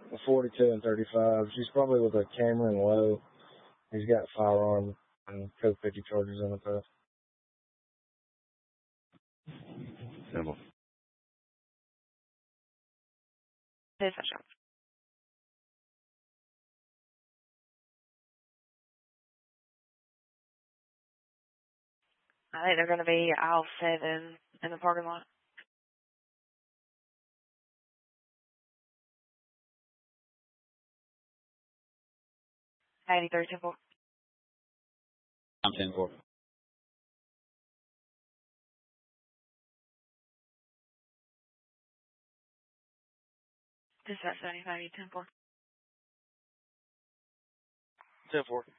a 42 and 35. She's probably with a Cameron Lowe. He's got firearm and code 50 charges in the past. Simple. Dispatch. I think they're going to be aisle 7 in the parking lot. Eighty-three 10-4. I'm 10-4. Dispatch 75 10-4. 10-4.